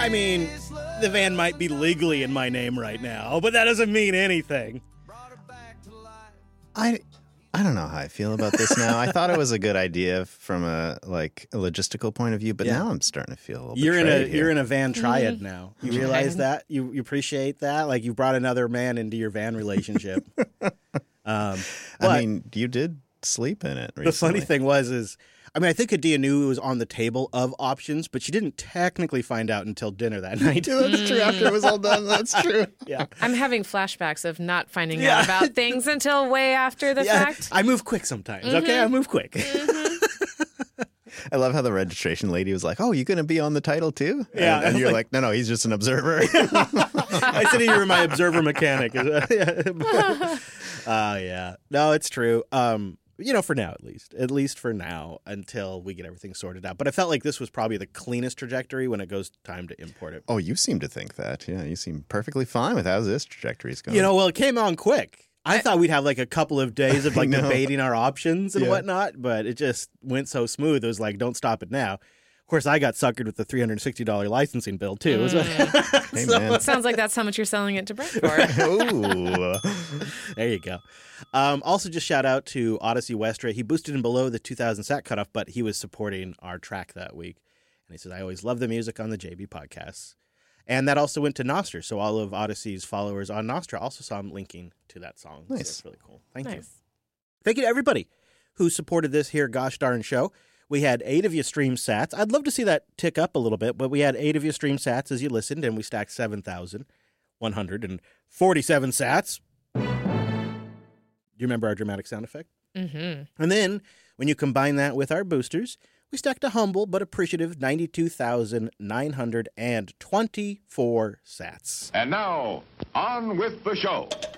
I mean, the van might be legally in my name right now, but that doesn't mean anything. I don't know how I feel about this now. I thought it was a good idea from a logistical point of view, but now I'm starting to feel a little betrayed here. You're in a van triad now. You realize that? You appreciate that? Like you brought another man into your van relationship. I mean, you did sleep in it recently. The funny thing was, I think Adia knew it was on the table of options, but she didn't technically find out until dinner that night. That's true. After it was all done, that's true. Yeah. I'm having flashbacks of not finding out about things until way after the fact. I move quick sometimes, okay? I move quick. I love how the registration lady was like, "Oh, you going to be on the title too?" Yeah. And you're like, no, he's just an observer. I said you were my observer mechanic. Yeah. No, it's true. For now, at least for now, until we get everything sorted out. But I felt like this was probably the cleanest trajectory when it goes time to import it. Oh, you seem to think that. Yeah, you seem perfectly fine with how this trajectory is going. Well, it came on quick. I thought we'd have like a couple of days of debating our options and whatnot, but it just went so smooth. It was like, don't stop it now. Of course, I got suckered with the $360 licensing bill, too. Hey, man. Sounds like that's how much you're selling it to Brett for. Ooh. There you go. Also, just shout out to Odyssey Westra. He boosted him below the 2,000 sat cutoff, but he was supporting our track that week. And he says, I always love the music on the JB podcasts. And that also went to Nostra. So all of Odyssey's followers on Nostra also saw him linking to that song. Nice. So that's really cool. Thank you. Nice. Thank you to everybody who supported this here Gosh Darn Show. We had 8 of you stream sats. I'd love to see that tick up a little bit, but we had 8 of you stream sats as you listened, and we stacked 7,147 sats. Do you remember our dramatic sound effect? Mm-hmm. And then when you combine that with our boosters, we stacked a humble but appreciative 92,924 sats. And now, on with the show.